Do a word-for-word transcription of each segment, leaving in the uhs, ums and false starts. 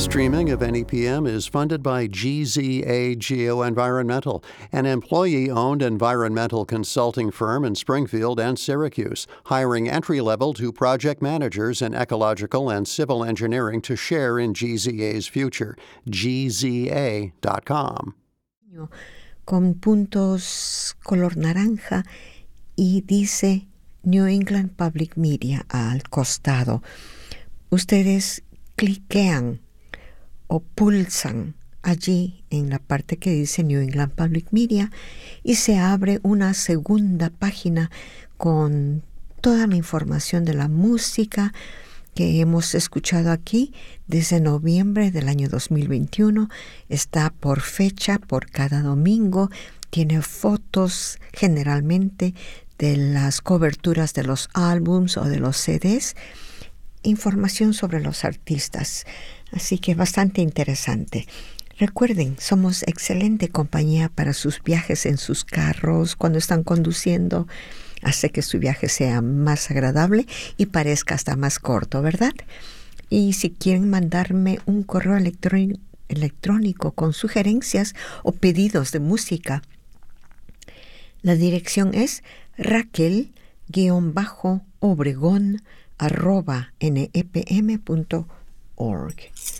streaming of N E P M is funded by G Z A Geoenvironmental, an employee-owned environmental consulting firm in Springfield and Syracuse, hiring entry-level to project managers in ecological and civil engineering to share in G Z A's future. G Z A dot com. Con puntos color naranja y dice New England Public Media al costado. Ustedes cliquean o pulsan allí en la parte que dice New England Public Media y se abre una segunda página con toda la información de la música que hemos escuchado aquí desde noviembre del año dos mil veintiuno. Está por fecha, por cada domingo. Tiene fotos generalmente de las coberturas de los álbums o de los C Ds. Información sobre los artistas. Así que bastante interesante. Recuerden, somos excelente compañía para sus viajes en sus carros, cuando están conduciendo. Hace que su viaje sea más agradable y parezca hasta más corto, ¿verdad? Y si quieren mandarme un correo electrónico, electrónico con sugerencias o pedidos de música, la dirección es raquel-obregón arroba nepm punto org.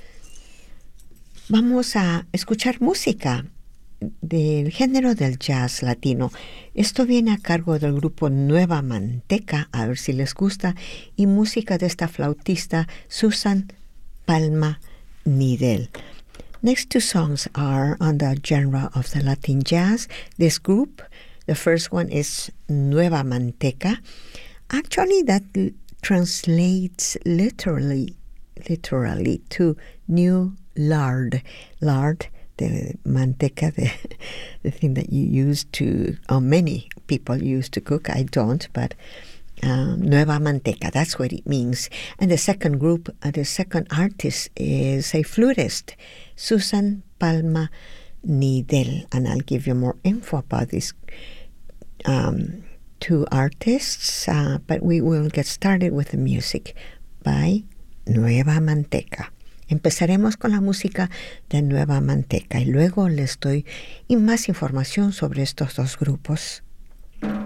Vamos a escuchar música del género del jazz latino. Esto viene a cargo del grupo Nueva Manteca, a ver si les gusta, y música de esta flautista Susan Palma Nidel. Next two songs are on the genre of the Latin jazz. This group, the first one is Nueva Manteca. Actually, that translates literally literally to new lard. Lard, the manteca, the, the thing that you use to, or many people use to cook. I don't, but um, Nueva Manteca, that's what it means. And the second group, uh, the second artist is a flutist, Susan Palma Nidel. And I'll give you more info about this um two artists, uh, but we will get started with the music by Nueva Manteca. Empezaremos con la música de Nueva Manteca y luego les doy más información sobre estos dos grupos.